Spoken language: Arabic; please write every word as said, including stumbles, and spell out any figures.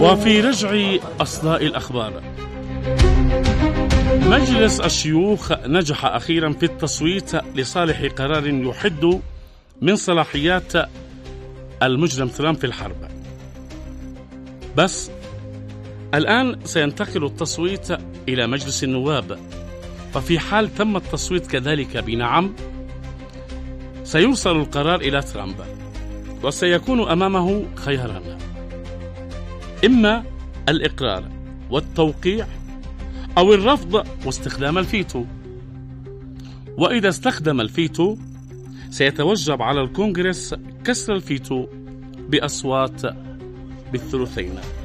وفي رجع أصداء الأخبار، مجلس الشيوخ نجح أخيرا في التصويت لصالح قرار يحد من صلاحيات المجرم ترامب في الحرب. بس الآن سينتقل التصويت إلى مجلس النواب، ففي حال تم التصويت كذلك بنعم سيوصل القرار إلى ترامب، وسيكون أمامه خياران: إما الإقرار والتوقيع أو الرفض واستخدام الفيتو. وإذا استخدم الفيتو سيتوجب على الكونغرس كسر الفيتو بأصوات بالثلثين.